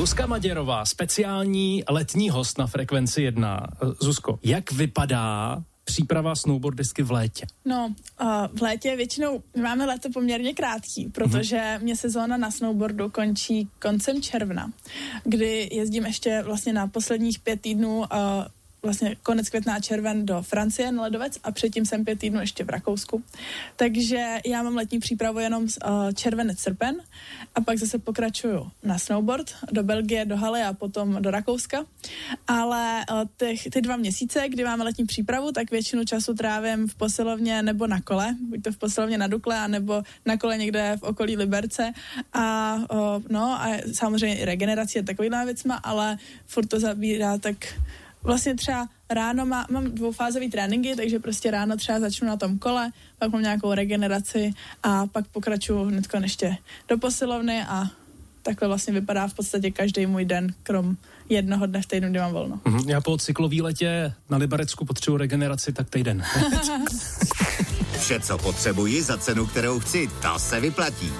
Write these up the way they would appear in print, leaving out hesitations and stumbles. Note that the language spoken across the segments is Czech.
Zuzka Maděrová, speciální letní host na Frekvenci 1. Zuzko, jak vypadá příprava snowboardistky v létě? No, v létě většinou máme léto poměrně krátký, protože mě sezóna na snowboardu končí koncem června, kdy jezdím ještě vlastně na posledních 5 týdnů vlastně konec května a červen do Francie na ledovec a předtím jsem 5 týdnů ještě v Rakousku. Takže já mám letní přípravu jenom červenec, srpen a pak zase pokračuju na snowboard do Belgie, do Haly a potom do Rakouska. Ale ty 2 měsíce, kdy máme letní přípravu, tak většinu času trávím v posilovně nebo na kole, buď to v posilovně na Dukle, anebo na kole někde v okolí Liberce a samozřejmě i regenerace je takovýhle věcma, ale furt to zabírá tak. Vlastně třeba ráno mám 2fázový tréninky, takže prostě ráno třeba začnu na tom kole, pak mám nějakou regeneraci a pak pokračuju hnedko ještě do posilovny a takhle vlastně vypadá v podstatě každý můj den, krom jednoho dne v týdnu, kdy mám volno. Já po cyklovýletě na Liberecku potřebuji regeneraci, tak týden. Vše, co potřebuji za cenu, kterou chci, to se vyplatí.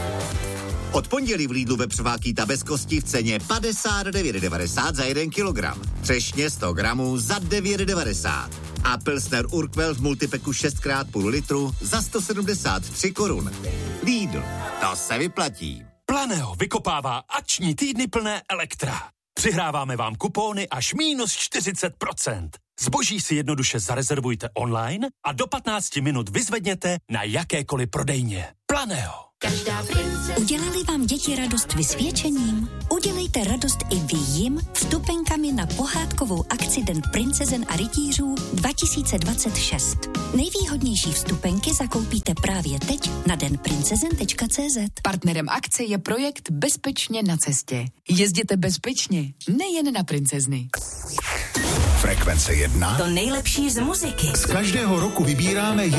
Od pondělí v Lidlu vepřová bez kosti v ceně 59,90 za 1 kilogram. Třešně 100 gramů za 9,90. A Pilsner Urquell v multipeku 6x půl litru za 173 korun. Lidl, to se vyplatí. Planeo vykopává akční týdny plné Elektra. Přihráváme vám kupóny až -40%. Zboží si jednoduše zarezervujte online a do 15 minut vyzvedněte na jakékoliv prodejně. Planeo. Udělali vám děti radost vysvědčením? Udělejte radost i vy jim vstupenkami na pohádkovou akci Den princezen a rytířů 2026. Nejvýhodnější vstupenky zakoupíte právě teď na denprincezen.cz. Partnerem akce je projekt Bezpečně na cestě. Jezděte bezpečně, nejen na princezny. Frekvence 1. To nejlepší z muziky. Z každého roku vybíráme